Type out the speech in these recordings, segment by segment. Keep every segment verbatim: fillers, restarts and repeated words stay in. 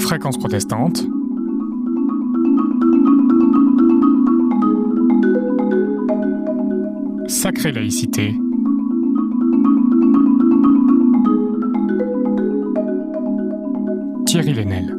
Fréquence protestante. Sacrée laïcité. Thierry Lenel.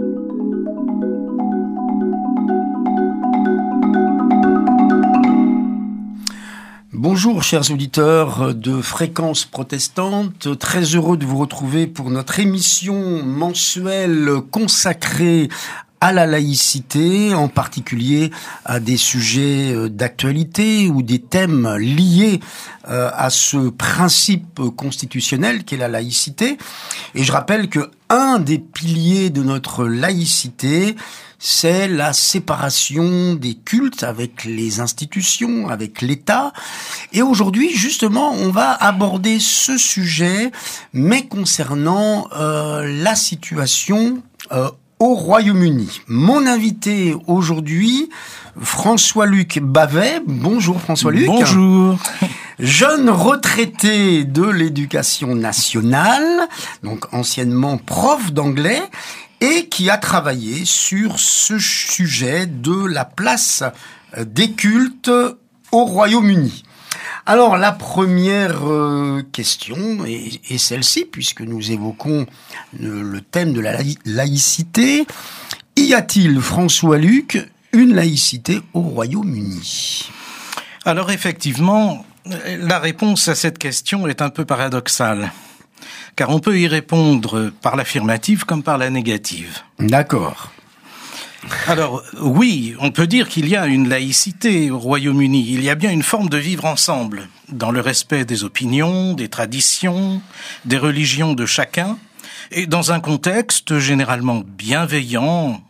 Bonjour chers auditeurs de Fréquence protestante, très heureux de vous retrouver pour notre émission mensuelle consacrée à la laïcité, en particulier à des sujets d'actualité ou des thèmes liés à ce principe constitutionnel qu'est la laïcité. Et je rappelle que un des piliers de notre laïcité, c'est la séparation des cultes avec les institutions, avec l'État. Et aujourd'hui, justement, on va aborder ce sujet, mais concernant euh, la situation euh, au Royaume-Uni. Mon invité aujourd'hui, François-Luc Bavet. Bonjour François-Luc. Bonjour. Jeune retraité de l'éducation nationale, donc anciennement prof d'anglais, et qui a travaillé sur ce sujet de la place des cultes au Royaume-Uni. Alors, la première euh, question est, est celle-ci, puisque nous évoquons le, le thème de la laïcité. Y a-t-il, François-Luc, une laïcité au Royaume-Uni ? Alors, effectivement, la réponse à cette question est un peu paradoxale. Car on peut y répondre par l'affirmative comme par la négative. D'accord. Alors, oui, on peut dire qu'il y a une laïcité au Royaume-Uni. Il y a bien une forme de vivre ensemble, dans le respect des opinions, des traditions, des religions de chacun, et dans un contexte généralement bienveillant.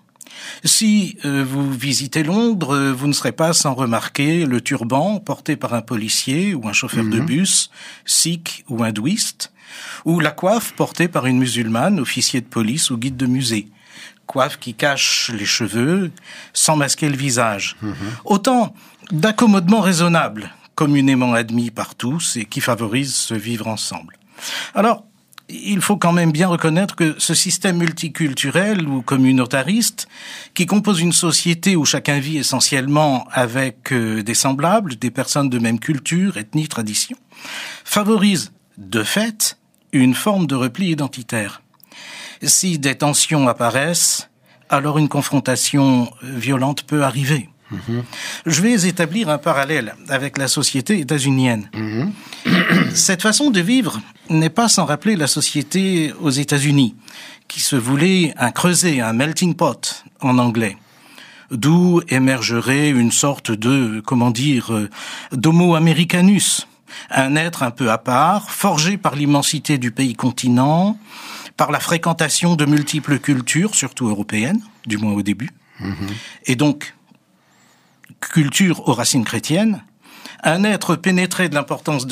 Si euh, vous visitez Londres, vous ne serez pas sans remarquer le turban porté par un policier ou un chauffeur mmh. de bus, sikh ou hindouiste, ou la coiffe portée par une musulmane, officier de police ou guide de musée. Coiffe qui cache les cheveux sans masquer le visage. Mmh. Autant d'accommodements raisonnables, communément admis par tous et qui favorisent ce vivre ensemble. Alors, il faut quand même bien reconnaître que ce système multiculturel ou communautariste, qui compose une société où chacun vit essentiellement avec euh, des semblables, des personnes de même culture, ethnie, tradition, favorise de fait une forme de repli identitaire. Si des tensions apparaissent, alors une confrontation violente peut arriver. Mmh. Je vais établir un parallèle avec la société états-unienne. Mmh. Cette façon de vivre n'est pas sans rappeler la société aux États-Unis, qui se voulait un creuset, un melting pot en anglais, d'où émergerait une sorte de, comment dire, d'homo americanus, un être un peu à part, forgé par l'immensité du pays-continent, par la fréquentation de multiples cultures, surtout européennes, du moins au début, mmh. et donc culture aux racines chrétiennes, un être pénétré de l'importance de